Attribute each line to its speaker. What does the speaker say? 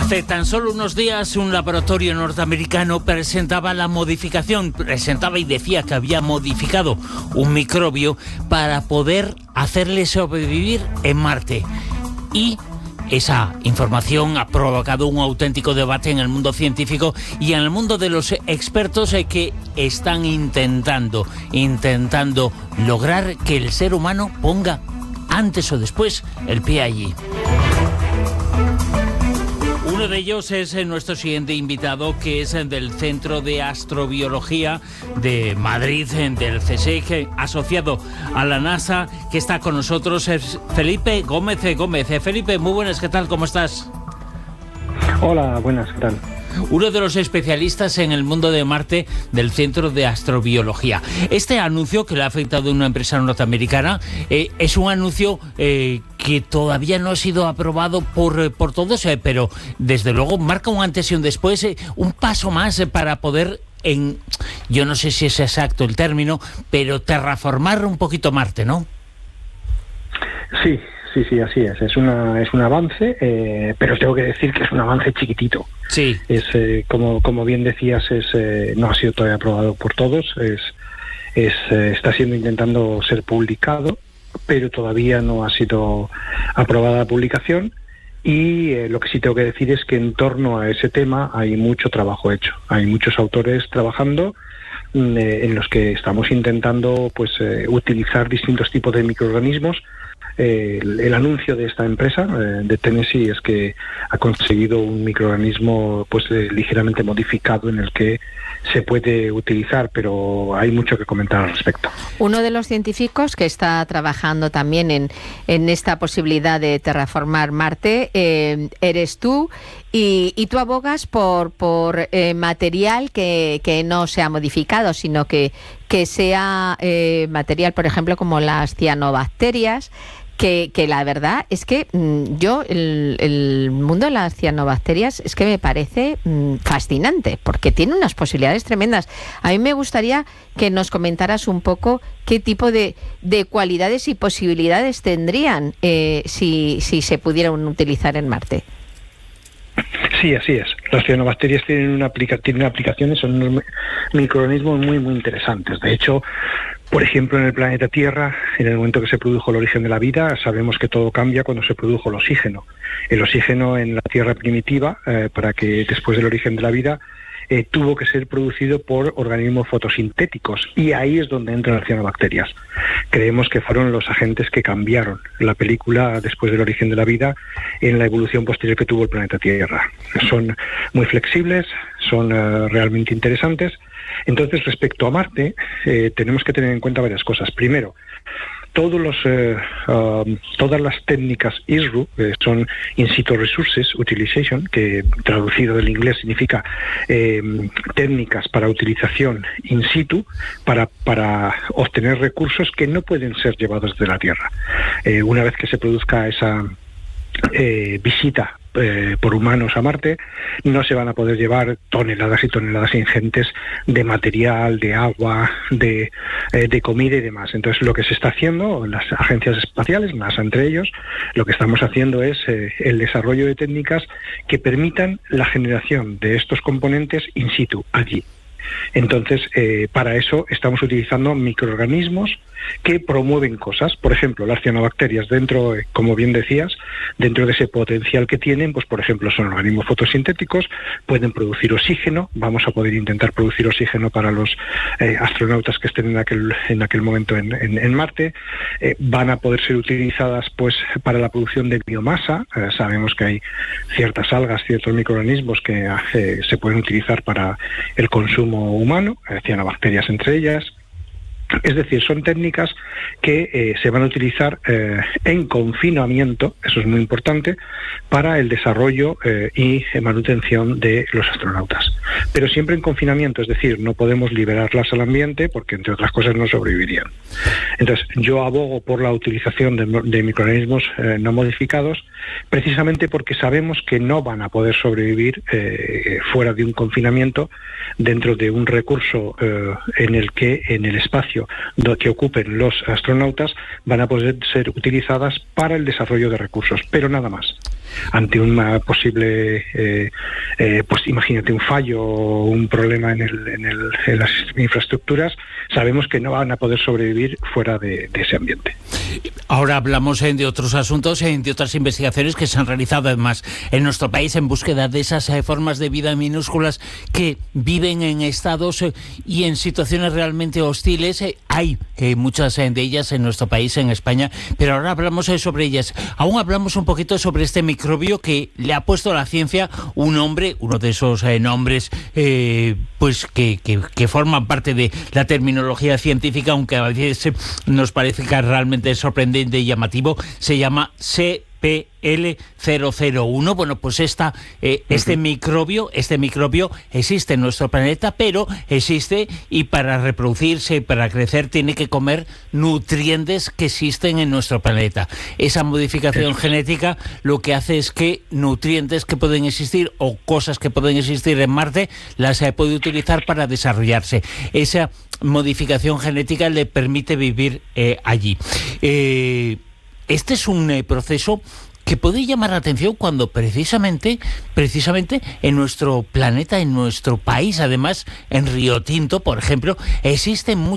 Speaker 1: Hace tan solo unos días un laboratorio norteamericano presentaba y decía que había modificado un microbio para poder hacerle sobrevivir en Marte. Y esa información ha provocado un auténtico debate en el mundo científico y en el mundo de los expertos que están intentando lograr que el ser humano ponga antes o después el pie allí. Uno de ellos es nuestro siguiente invitado, que es del Centro de Astrobiología de Madrid, del CSIC, asociado a la NASA, que está con nosotros, es Felipe Gómez. Felipe, muy buenas, ¿qué tal? ¿Cómo estás?
Speaker 2: Hola, buenas, ¿qué tal?
Speaker 1: Uno de los especialistas en el mundo de Marte del Centro de Astrobiología. Este anuncio que le ha afectado a una empresa norteamericana es un anuncio que todavía no ha sido aprobado por todos, pero desde luego marca un antes y un después, un paso más para poder, yo no sé si es exacto el término, pero terraformar un poquito Marte, ¿no?
Speaker 2: Sí, así es. Es un avance, pero tengo que decir que es un avance chiquitito.
Speaker 1: Sí.
Speaker 2: Es como bien decías, no ha sido todavía aprobado por todos. Está intentando ser publicado, pero todavía no ha sido aprobada la publicación. Y lo que sí tengo que decir es que en torno a ese tema hay mucho trabajo hecho. Hay muchos autores trabajando en los que estamos intentando utilizar distintos tipos de microorganismos. El anuncio de esta empresa de Tennessee es que ha conseguido un microorganismo ligeramente modificado en el que se puede utilizar, pero hay mucho que comentar al respecto.
Speaker 3: Uno de los científicos que está trabajando también en esta posibilidad de terraformar Marte eres tú, y tú abogas por material que no sea modificado, sino que sea material, por ejemplo, como las cianobacterias, que la verdad es que yo el mundo de las cianobacterias es que me parece fascinante, porque tiene unas posibilidades tremendas. A mí me gustaría que nos comentaras un poco qué tipo de cualidades y posibilidades tendrían si se pudieran utilizar en Marte.
Speaker 2: Sí, así es. Las cianobacterias tienen aplicaciones, son unos microorganismos muy, muy interesantes. De hecho, por ejemplo, en el planeta Tierra, en el momento que se produjo el origen de la vida, sabemos que todo cambia cuando se produjo el oxígeno. El oxígeno en la Tierra primitiva, para que después del origen de la vida, tuvo que ser producido por organismos fotosintéticos, y ahí es donde entran las cianobacterias. Creemos que fueron los agentes que cambiaron la película después del origen de la vida en la evolución posterior que tuvo el planeta Tierra. Son muy flexibles, son realmente interesantes. Entonces, respecto a Marte, tenemos que tener en cuenta varias cosas. Primero, todas las técnicas ISRU, son In Situ Resources Utilization, que traducido del inglés significa técnicas para utilización in situ, para obtener recursos que no pueden ser llevados de la Tierra. Una vez que se produzca esa visita por humanos a Marte, no se van a poder llevar toneladas y toneladas ingentes de material, de agua, de comida y demás. Entonces, lo que se está haciendo, las agencias espaciales, NASA entre ellos, lo que estamos haciendo es el desarrollo de técnicas que permitan la generación de estos componentes in situ, allí. Entonces, para eso estamos utilizando microorganismos que promueven cosas. Por ejemplo, las cianobacterias, dentro, como bien decías, dentro de ese potencial que tienen, pues por ejemplo son organismos fotosintéticos, pueden producir oxígeno. Vamos a poder intentar producir oxígeno para los astronautas que estén en aquel momento en Marte. Van a poder ser utilizadas pues para la producción de biomasa. Sabemos que hay ciertas algas, ciertos microorganismos que se pueden utilizar para el consumo humano, cianobacterias entre ellas. Es decir, son técnicas que se van a utilizar en confinamiento, eso es muy importante, para el desarrollo y manutención de los astronautas. Pero siempre en confinamiento, es decir, no podemos liberarlas al ambiente porque, entre otras cosas, no sobrevivirían. Entonces, yo abogo por la utilización de microorganismos no modificados, precisamente porque sabemos que no van a poder sobrevivir fuera de un confinamiento, dentro de un recurso en el que en el espacio espacio que ocupen los astronautas van a poder ser utilizadas para el desarrollo de recursos, pero nada más. Ante una posible, pues imagínate un fallo o un problema en las infraestructuras, sabemos que no van a poder sobrevivir fuera de ese ambiente.
Speaker 1: Ahora hablamos de otros asuntos, de otras investigaciones que se han realizado además en nuestro país en búsqueda de esas formas de vida minúsculas que viven en estados y en situaciones realmente hostiles. Hay muchas de ellas en nuestro país, en España, pero ahora hablamos sobre ellas. Aún hablamos un poquito sobre este microbio que le ha puesto a la ciencia un nombre, uno de esos nombres pues que forman parte de la terminología científica, aunque a veces nos parezca realmente sorprendente y llamativo. Se llama CPL001. Bueno, pues este microbio existe en nuestro planeta, pero existe y para reproducirse, para crecer, tiene que comer nutrientes que existen en nuestro planeta. Esa modificación genética lo que hace es que nutrientes que pueden existir o cosas que pueden existir en Marte las puede utilizar para desarrollarse. Esa modificación genética le permite vivir allí. Este es un proceso que puede llamar la atención cuando precisamente en nuestro planeta, en nuestro país, además en Río Tinto, por ejemplo, existen